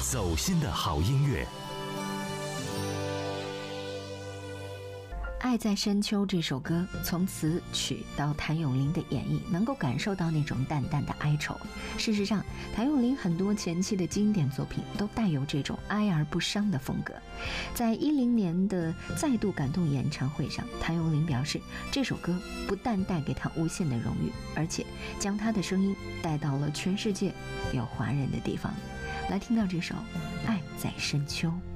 走心的好音乐。 《爱在深秋》这首歌，从词曲到谭咏麟的演绎，能够感受到那种淡淡的哀愁。事实上，谭咏麟很多前期的经典作品都带有这种哀而不伤的风格。在2010年的再度感动演唱会上，谭咏麟表示，这首歌不但带给他无限的荣誉，而且将他的声音带到了全世界有华人的地方。来听到这首《爱在深秋》。